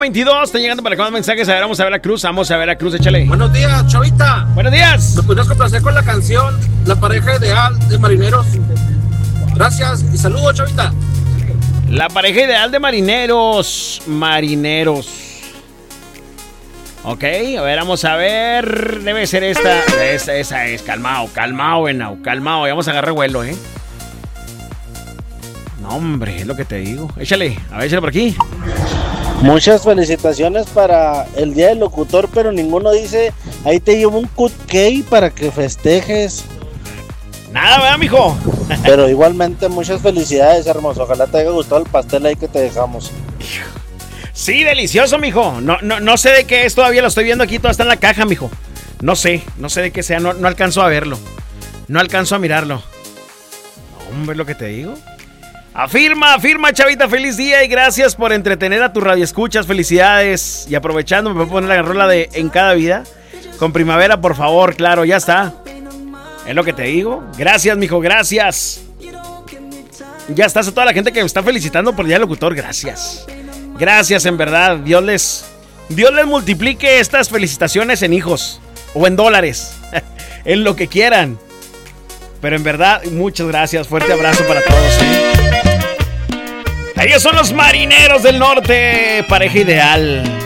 22, están llegando para acá más mensajes. A ver, vamos a Veracruz, échale. Buenos días, Chavita. Buenos días. ¿Me podrías complacer con la canción La pareja ideal de Marineros? Gracias y saludos, Chavita. La pareja ideal de Marineros. Ok, a ver, vamos a ver. Debe ser esta. Esa es. Calmao, Venao, calmao. Ya vamos a agarrar vuelo, No, hombre, es lo que te digo. Échale por aquí. Muchas felicitaciones para el Día del Locutor, pero ninguno dice, ahí te llevo un cupcake para que festejes. Nada, ¿verdad, mijo? Pero igualmente muchas felicidades, hermoso. Ojalá te haya gustado el pastel ahí que te dejamos. Sí, delicioso, mijo. No sé de qué es, todavía lo estoy viendo aquí, todo está en la caja, mijo. No sé de qué sea, no alcanzo a verlo. No alcanzo a mirarlo. No, hombre, es lo que te digo. Afirma, Chavita, feliz día y gracias por entretener a tu radioescuchas, felicidades. Y aprovechando, me voy a poner la rola de En Cada Vida con Primavera, por favor, claro, ya está. Es lo que te digo. Gracias, mijo, gracias. Ya estás a toda la gente que me está felicitando por el Día del Locutor, gracias. Gracias, en verdad, Dios les multiplique estas felicitaciones en hijos o en dólares, en lo que quieran. Pero en verdad, muchas gracias, fuerte abrazo para todos, Ellos son los Marineros del Norte, pareja ideal.